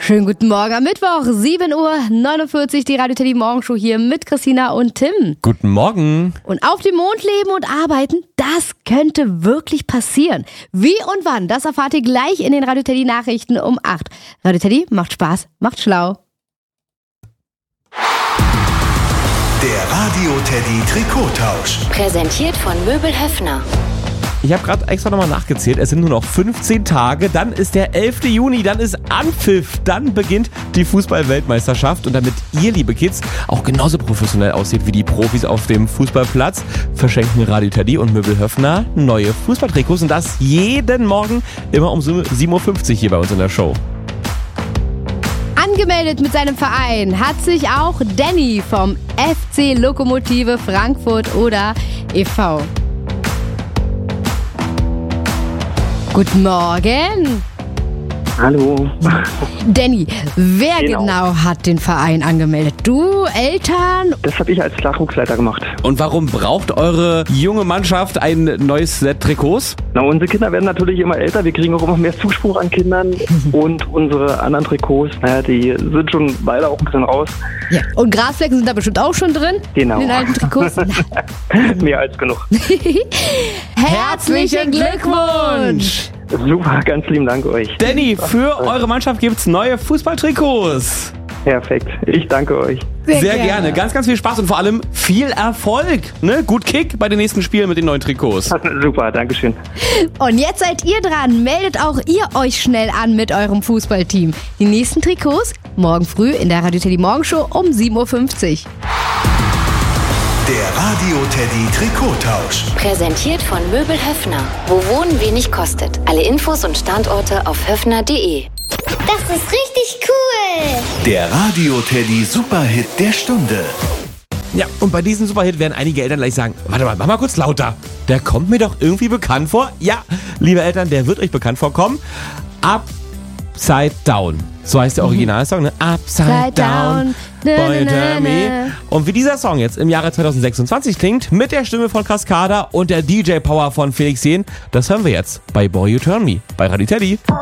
Schönen guten Morgen am Mittwoch, 7:49 Uhr, die Radio Teddy Morgenshow hier mit Christina und Tim. Guten Morgen. Und auf dem Mond leben und arbeiten, das könnte wirklich passieren. Wie und wann, das erfahrt ihr gleich in den Radio Teddy Nachrichten um 8. Radio Teddy macht Spaß, macht schlau. Der Radio Teddy Trikottausch. Präsentiert von Möbel Höffner. Ich habe gerade extra nochmal nachgezählt, es sind nur noch 15 Tage, dann ist der 11. Juni, dann ist Anpfiff, dann beginnt die Fußball-Weltmeisterschaft und damit ihr, liebe Kids, auch genauso professionell aussieht wie die Profis auf dem Fußballplatz, verschenken Radio Teddy und Möbel Höffner neue Fußballtrikots und das jeden Morgen immer um 7:50 Uhr hier bei uns in der Show. Angemeldet mit seinem Verein hat sich auch Danny vom FC Lokomotive Frankfurt oder e.V. Guten Morgen. Hallo. Danny, wer genau hat den Verein angemeldet? Du, Eltern? Das habe ich als Nachwuchsleiter gemacht. Und warum braucht eure junge Mannschaft ein neues Set Trikots? Na, unsere Kinder werden natürlich immer älter. Wir kriegen auch immer mehr Zuspruch an Kindern. Und unsere anderen Trikots, die sind schon beide auch ein bisschen raus. Ja. Und Grasflecken sind da bestimmt auch schon drin? Genau. In den alten Trikots? Mehr als genug. Herzlichen Glückwunsch! Super, ganz lieben Dank euch. Danny, für eure Mannschaft gibt's neue Fußballtrikots. Perfekt. Ich danke euch. Sehr gerne. Ganz, ganz viel Spaß und vor allem viel Erfolg. Ne? Gut Kick bei den nächsten Spielen mit den neuen Trikots. Super, Dankeschön. Und jetzt seid ihr dran. Meldet auch ihr euch schnell an mit eurem Fußballteam. Die nächsten Trikots morgen früh in der Radio Teddy Morgenshow um 7:50 Uhr. Der Radio Teddy Trikottausch. Präsentiert von Möbel Höffner. Wo Wohnen wenig kostet. Alle Infos und Standorte auf höffner.de. Das ist richtig cool. Der Radio Teddy Superhit der Stunde. Ja, und bei diesem Superhit werden einige Eltern gleich sagen, warte mal, mach mal kurz lauter. Der kommt mir doch irgendwie bekannt vor. Ja, liebe Eltern, der wird euch bekannt vorkommen. Upside Down. So heißt der Originalsong, ne? Upside Down, Boy and Me. Und wie dieser Song jetzt im Jahre 2026 klingt, mit der Stimme von Cascada und der DJ-Power von Felix Jähn, das hören wir jetzt bei Boy You Turn Me, bei Radio Teddy.